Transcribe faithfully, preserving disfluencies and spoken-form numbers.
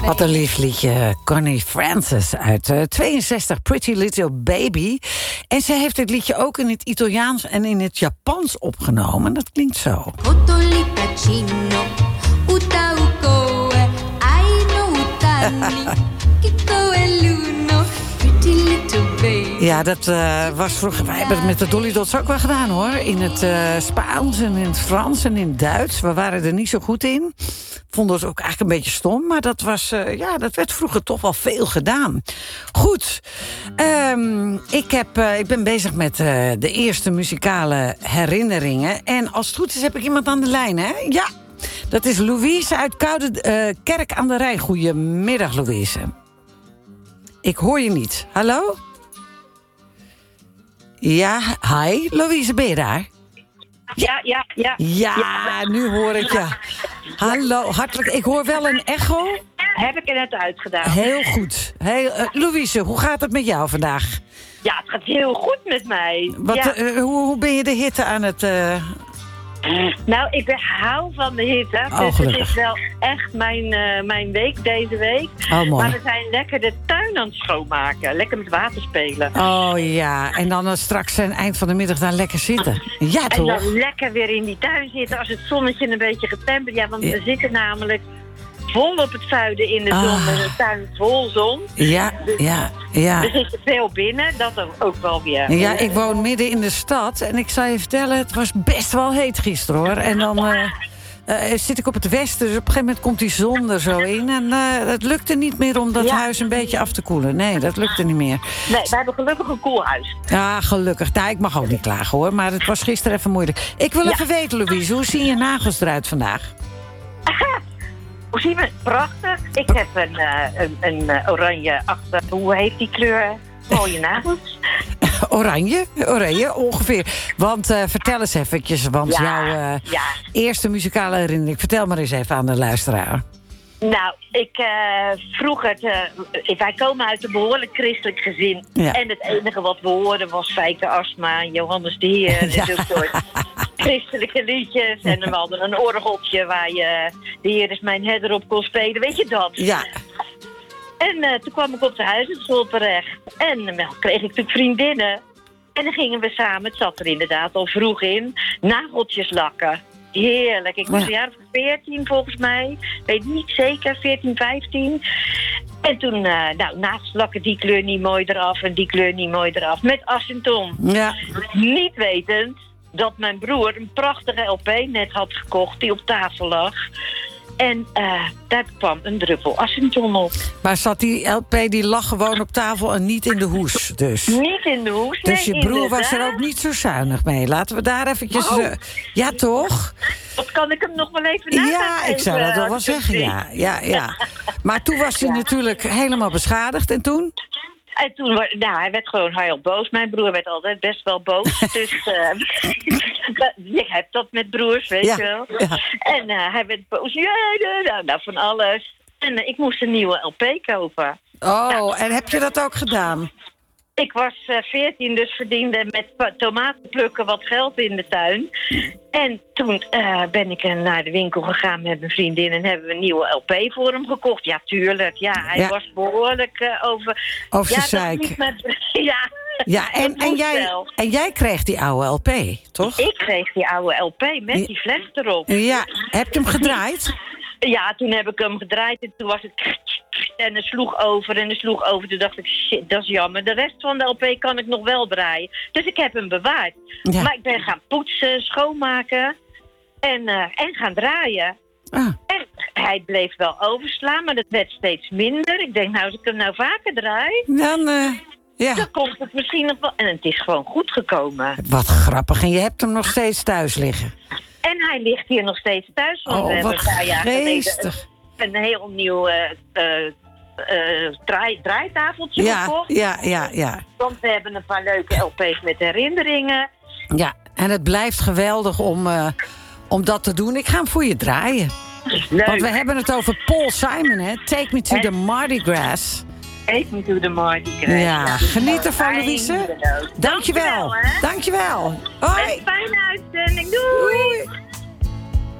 Wat een lief liedje. Connie Francis uit uh, tweeënzestig, Pretty Little Baby. En ze heeft dit liedje ook in het Italiaans en in het Japans opgenomen. Dat klinkt zo. Ja, dat uh, was vroeger... Wij hebben het met de Dolly Dots ook wel gedaan, hoor. In het uh, Spaans en in het Frans en in het Duits. We waren er niet zo goed in. Vonden het ook eigenlijk een beetje stom. Maar dat, was, uh, ja, dat werd vroeger toch wel veel gedaan. Goed. Um, ik, heb, uh, ik ben bezig met uh, de eerste muzikale herinneringen. En als het goed is heb ik iemand aan de lijn, hè? Ja, dat is Louise uit Koude uh, Kerk aan de Rijn. Goedemiddag, Louise. Ik hoor je niet. Hallo? Ja, hi. Louise, ben je daar? Ja, ja, ja. Ja, ja. Nu hoor ik je. Hallo, hartelijk. Ik hoor wel een echo. Heb ik er net uitgedaan. Heel goed. Hey, uh, Louise, hoe gaat het met jou vandaag? Ja, het gaat heel goed met mij. Wat, ja. uh, hoe, hoe ben je de hitte aan het... Uh... Nou, ik ben, hou van de hitte. Oh, dus gelukkig. het is wel echt mijn, uh, mijn week deze week. Oh, mooi. Maar we zijn lekker de tuin aan het schoonmaken. Lekker met water spelen. Oh ja, en dan uh, straks aan het eind van de middag daar lekker zitten. Ja, toch? En dan lekker weer in die tuin zitten als het zonnetje een beetje getemperd. Ja, want ja. we zitten namelijk vol op het zuiden in de zon. Ah. Met een tuin vol zon. Ja, dus, ja, ja. We zitten veel binnen, dat ook wel weer. Ja, ik woon midden in de stad en ik zal je vertellen, het was best wel heet gisteren, hoor. En dan uh, uh, zit ik op het westen, dus op een gegeven moment komt die zon er zo in. En uh, het lukte niet meer om dat ja. huis een beetje af te koelen. Nee, dat lukte niet meer. Nee, we hebben gelukkig een koelhuis. Ja, gelukkig. Nou, ik mag ook niet klagen, hoor. Maar het was gisteren even moeilijk. Ik wil ja. even weten, Louise, hoe zien je nagels eruit vandaag? Hoe zien we het? Prachtig. Ik heb een, uh, een, een uh, oranje achter. Hoe heet die kleur? Mooie nagels. Oranje, oranje ongeveer. Want uh, vertel eens eventjes, want ja, jouw uh, ja. eerste muzikale herinnering... vertel maar eens even aan de luisteraar. Nou, ik uh, vroeger... Uh, wij komen uit een behoorlijk christelijk gezin. Ja. En het enige wat we hoorden was Fijke Astma, Johannes de Heer. Ja. En zo'n soort christelijke liedjes. En we hadden een orgeltje waar je De Heer is mijn herder op kon spelen. Weet je dat? Ja. En uh, toen kwam ik op de huisartschool terecht. En uh, kreeg ik natuurlijk vriendinnen. En dan gingen we samen, het zat er inderdaad al vroeg in, nageltjes lakken. Heerlijk. Ik was Ja. een jaar of veertien volgens mij. Weet niet zeker, veertien, vijftien. En toen, uh, nou, nagels lakken, die kleur niet mooi eraf en die kleur niet mooi eraf. Met aceton. Ja. Niet wetend dat mijn broer een prachtige L P net had gekocht die op tafel lag. En uh, daar kwam een druppel aceton op. Maar zat die L P, die lag gewoon op tafel en niet in de hoes, dus? Niet in de hoes, Dus nee, je broer inderdaad. was er ook niet zo zuinig mee. Laten we daar eventjes... Oh. Uh, ja, toch? Dat kan ik hem nog wel even nagaan. Ja, ik zou dat wel wel zeggen, ja. ja, ja. Maar toen was hij Ja. natuurlijk helemaal beschadigd. En toen? En toen, wa- nou, hij werd gewoon heel boos. Mijn broer werd altijd best wel boos. Dus uh, je hebt dat met broers, weet Ja, je wel. ja. En uh, hij werd boos. Ja, nou, nou, van alles. En uh, ik moest een nieuwe L P kopen. Oh, en heb je dat ook gedaan? Ik was veertien, dus verdiende met pa- tomaten plukken wat geld in de tuin. En toen uh, ben ik uh, naar de winkel gegaan met mijn vriendin en hebben we een nieuwe L P voor hem gekocht. Ja, tuurlijk. Ja, hij Ja. was behoorlijk uh, over... Over ja, zijn dat zeik. niet met... ja, Ja, en, dat en, moest jij, wel. en jij kreeg die oude L P, toch? Ik kreeg die oude L P met die fles erop. Ja, heb je hem gedraaid? Ja, toen heb ik hem gedraaid en toen was het... En het sloeg over en het sloeg over. Toen dacht ik, shit, dat is jammer. De rest van de L P kan ik nog wel draaien. Dus ik heb hem bewaard. Ja. Maar ik ben gaan poetsen, schoonmaken en, uh, en gaan draaien. Ah, En hij bleef wel overslaan, maar dat werd steeds minder. Ik denk, nou, als ik hem nou vaker draai, dan, uh, ja. dan komt het misschien nog wel... En het is gewoon goed gekomen. Wat grappig. En je hebt hem nog steeds thuis liggen. En hij ligt hier nog steeds thuis. Want we Oh, hebben wat een paar jaar geleden geestig. een heel nieuw uh, uh, uh, draai, draaitafeltje Ja, gekocht. ja, ja, ja. Want we hebben een paar leuke L P's met herinneringen. Ja, en het blijft geweldig om, uh, om dat te doen. Ik ga hem voor je draaien. Leuk. Want we hebben het over Paul Simon, hè? Take me to Hè? the Mardi Gras. Take me to the Mardi Gras. Ja, geniet ervan, Louise. Dankjewel. hè. Dankjewel. Hoi. Een fijne uitzending. Doei. Doei.